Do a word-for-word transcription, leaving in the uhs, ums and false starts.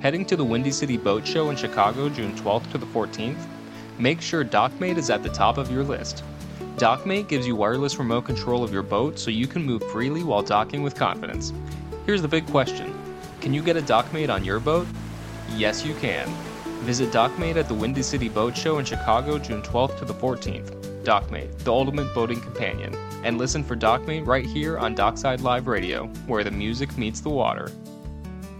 Heading to the Windy City Boat Show in Chicago June twelfth to the fourteenth? Make sure DockMate is at the top of your list. DockMate gives you wireless remote control of your boat so you can move freely while docking with confidence. Here's the big question. Can you get a DockMate on your boat? Yes, you can. Visit DockMate at the Windy City Boat Show in Chicago June twelfth to the fourteenth. DockMate, the ultimate boating companion. And listen for DockMate right here on Dockside Live Radio, where the music meets the water.